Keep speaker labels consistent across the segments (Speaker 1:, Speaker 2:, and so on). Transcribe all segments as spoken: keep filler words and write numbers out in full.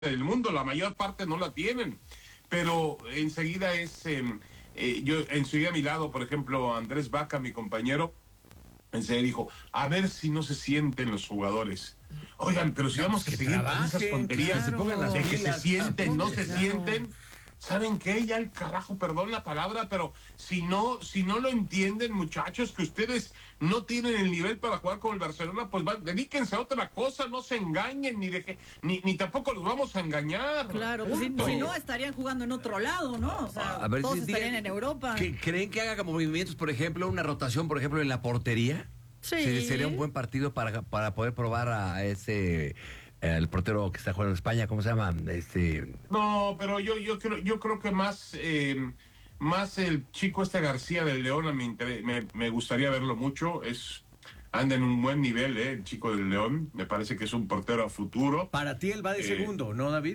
Speaker 1: del mundo, la mayor parte no la tienen, pero enseguida es, eh, eh, yo enseguida a mi lado, por ejemplo, Andrés Vaca, mi compañero, enseguida dijo, a ver si no se sienten los jugadores. Oigan, pero si
Speaker 2: no,
Speaker 1: vamos
Speaker 2: pues
Speaker 1: a
Speaker 2: que
Speaker 1: seguir con esas
Speaker 2: trabajen,
Speaker 1: tonterías,
Speaker 2: claro,
Speaker 1: se pongan las de que se sienten, no se
Speaker 2: claro.
Speaker 1: sienten, ¿saben qué? Ya el carajo, perdón la palabra, pero si no, si no lo entienden, muchachos, que ustedes no tienen el nivel para jugar con el Barcelona, pues van, dedíquense a otra cosa, no se engañen, ni deje, ni, ni tampoco los vamos a engañar.
Speaker 3: Claro, pues si, si no estarían jugando en otro lado, ¿no? O sea,
Speaker 4: A ver,
Speaker 3: todos
Speaker 4: si
Speaker 3: estarían
Speaker 4: digan,
Speaker 3: en Europa.
Speaker 4: ¿que, ¿Creen que haga como movimientos, por ejemplo, una rotación, por ejemplo, en la portería?
Speaker 3: Sí.
Speaker 4: Sí, sería un buen partido para, para poder probar a ese... el portero que está jugando en España, ¿cómo se llama? Este...
Speaker 1: No, pero yo yo creo yo creo que más eh, más el chico este García del León a mí me, me gustaría verlo mucho. Es anda en un buen nivel, eh, el chico del León. Me parece que es un portero a futuro.
Speaker 2: Para ti él va de
Speaker 1: Eh,
Speaker 2: segundo, ¿no, David?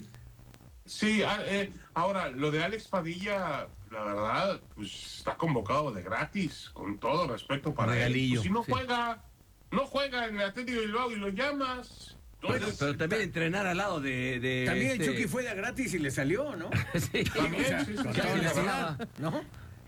Speaker 1: Sí, ah, eh, ahora lo de Alex Padilla, la verdad, pues está convocado de gratis, con todo respeto para
Speaker 4: Regalillo,
Speaker 1: él. Pues, si no
Speaker 4: sí.
Speaker 1: juega, no juega en el Atlético de Bilbao y lo llamas.
Speaker 4: Pero,
Speaker 1: Entonces,
Speaker 4: pero también entrenar al lado de... de
Speaker 2: También
Speaker 4: este...
Speaker 2: el Chucky fue de gratis y le salió, ¿no?
Speaker 4: sí,
Speaker 1: También,
Speaker 4: o sea,
Speaker 1: sí, sí,
Speaker 4: con
Speaker 1: sí,
Speaker 4: toda
Speaker 1: sí,
Speaker 4: honestidad,
Speaker 1: sí.
Speaker 2: ¿No?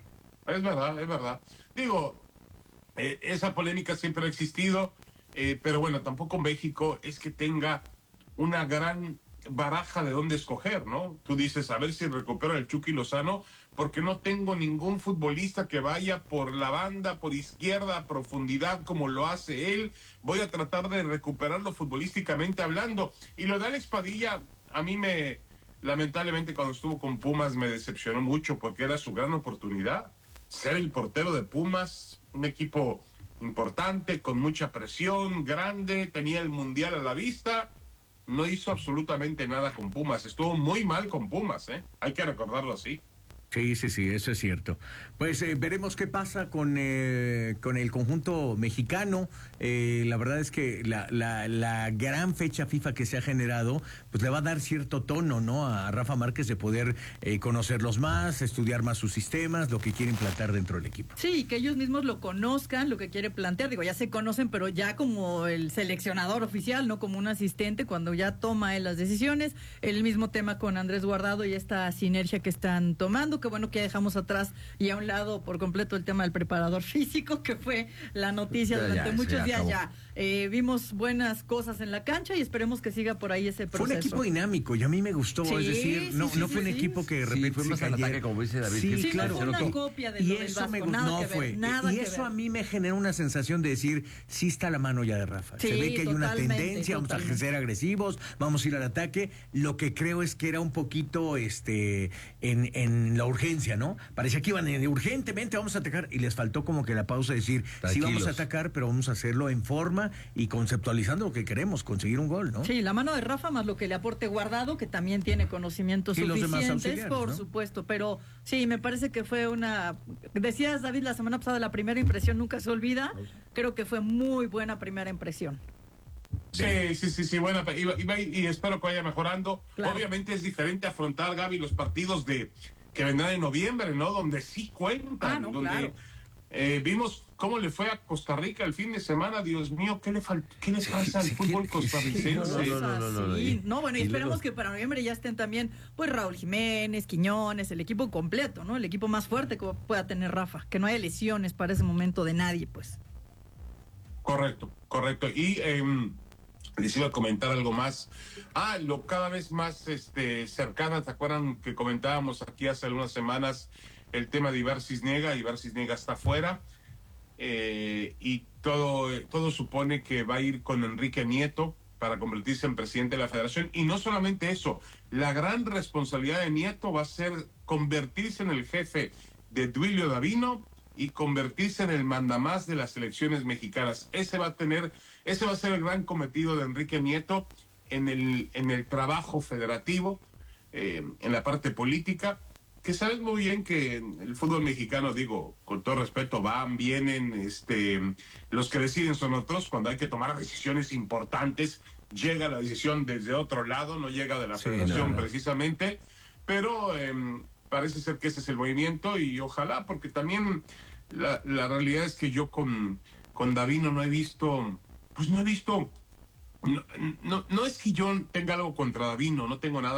Speaker 1: Es verdad, es verdad. Digo, eh, esa polémica siempre ha existido, eh, pero bueno, tampoco México es que tenga una gran baraja de dónde escoger, ¿no? Tú dices, a ver si recupero el Chucky Lozano, porque no tengo ningún futbolista que vaya por la banda, por izquierda, a profundidad, como lo hace él. Voy a tratar de recuperarlo futbolísticamente hablando. Y lo de Alex Padilla, a mí me, lamentablemente, cuando estuvo con Pumas, me decepcionó mucho, porque era su gran oportunidad. Ser el portero de Pumas, un equipo importante, con mucha presión, grande, tenía el Mundial a la vista. No hizo absolutamente nada con Pumas. Estuvo muy mal con Pumas, ¿eh? Hay que recordarlo así.
Speaker 2: Sí, sí, sí, eso es cierto. Pues eh, veremos qué pasa con, eh, con el conjunto mexicano. Eh, la verdad es que la, la, la gran fecha FIFA que se ha generado, pues le va a dar cierto tono, ¿no? A Rafa Márquez de poder eh, conocerlos más, estudiar más sus sistemas, lo que quiere implantar dentro del equipo.
Speaker 3: Sí, que ellos mismos lo conozcan, lo que quiere plantear. Digo, ya se conocen, pero ya como el seleccionador oficial, no como un asistente, cuando ya toma él las decisiones. El mismo tema con Andrés Guardado y esta sinergia que están tomando. Qué bueno que ya dejamos atrás y a un lado por completo el tema del preparador físico, que fue la noticia
Speaker 4: Ya,
Speaker 3: durante
Speaker 4: ya,
Speaker 3: muchos
Speaker 4: se
Speaker 3: días
Speaker 4: acabó.
Speaker 3: ya. Eh, vimos buenas cosas en la cancha y esperemos que siga por ahí ese proceso.
Speaker 2: Fue un equipo dinámico y a mí me gustó,
Speaker 3: Sí,
Speaker 2: es decir,
Speaker 3: sí,
Speaker 2: no,
Speaker 3: sí,
Speaker 2: no
Speaker 3: sí,
Speaker 2: fue un
Speaker 3: sí.
Speaker 2: equipo que de
Speaker 4: Sí,
Speaker 2: repente
Speaker 4: fue
Speaker 2: se
Speaker 4: más al
Speaker 2: cayera.
Speaker 4: ataque, como dice David.
Speaker 2: Sí,
Speaker 4: que
Speaker 3: Sí,
Speaker 2: claro.
Speaker 3: no fue una
Speaker 2: que-
Speaker 3: copia de
Speaker 2: y
Speaker 3: lo del
Speaker 2: eso
Speaker 3: Vasco,
Speaker 2: me gustó,
Speaker 3: nada
Speaker 2: no
Speaker 3: que ver,
Speaker 2: fue.
Speaker 3: nada
Speaker 2: y
Speaker 3: que
Speaker 2: eso
Speaker 3: ver.
Speaker 2: a mí me genera una sensación de decir, sí está la mano ya de Rafa.
Speaker 3: Sí,
Speaker 2: Se ve que hay una
Speaker 3: totalmente,
Speaker 2: tendencia, vamos
Speaker 3: totalmente.
Speaker 2: a ser agresivos, vamos a ir al ataque. Lo que creo es que era un poquito este en, en la urgencia, ¿no? Parecía que iban en- urgentemente, vamos a atacar, y les faltó como que la pausa de decir, sí vamos a
Speaker 4: Tranquilos.
Speaker 2: atacar, pero vamos a hacerlo en forma y conceptualizando lo que queremos, conseguir un gol, ¿no?
Speaker 3: Sí, la mano de Rafa más lo que le aporte Guardado, que también tiene conocimientos
Speaker 2: Y los demás
Speaker 3: suficientes,
Speaker 2: auxiliares,
Speaker 3: por
Speaker 2: ¿no?
Speaker 3: supuesto, pero sí, me parece que fue una... Decías, David, la semana pasada, la primera impresión nunca se olvida. Creo que fue muy buena primera impresión.
Speaker 1: Sí, sí, sí, sí, bueno, y, y, y espero que vaya mejorando.
Speaker 3: Claro.
Speaker 1: Obviamente es diferente afrontar, Gaby, los partidos de que vendrán en noviembre, ¿no? Donde sí cuentan,
Speaker 3: Ah, no,
Speaker 1: donde
Speaker 3: claro.
Speaker 1: eh, vimos cómo le fue a Costa Rica el fin de semana. Dios mío, ¿qué le fal qué le pasa al
Speaker 4: sí,
Speaker 1: fútbol
Speaker 4: ¿qué-
Speaker 1: costarricense?
Speaker 4: No, no, no, no, no, no,
Speaker 3: Sí,
Speaker 4: y-
Speaker 3: no, bueno, y
Speaker 4: y
Speaker 3: esperemos
Speaker 4: luego-
Speaker 3: que para noviembre ya estén también, pues, Raúl Jiménez, Quiñones, el equipo completo, ¿no? El equipo más fuerte que pueda tener Rafa, que no haya lesiones para ese momento de nadie, pues.
Speaker 1: Correcto, correcto. Y eh, les iba a comentar algo más. Ah, lo cada vez más este, cercana, ¿se acuerdan que comentábamos aquí hace algunas semanas el tema de Ibar Cisniega? Ibar Cisniega está fuera eh, y todo, todo supone que va a ir con Enrique Nieto para convertirse en presidente de la federación. Y no solamente eso, la gran responsabilidad de Nieto va a ser convertirse en el jefe de Duilio Davino y convertirse en el mandamás de las elecciones mexicanas. Ese va a tener, ese va a ser el gran cometido de Enrique Nieto en el, en el trabajo federativo, eh, en la parte política, que sabes muy bien que en el fútbol mexicano, digo, con todo respeto, van, vienen, este, los que deciden son otros. Cuando hay que tomar decisiones importantes, llega la decisión desde otro lado, no llega de la
Speaker 4: Sí,
Speaker 1: federación
Speaker 4: no, no.
Speaker 1: precisamente, pero eh, parece ser que ese es el movimiento y ojalá, porque también la, la realidad es que yo con, con Davino no he visto, pues no he visto No, no, no es que yo tenga algo contra Davino, no tengo nada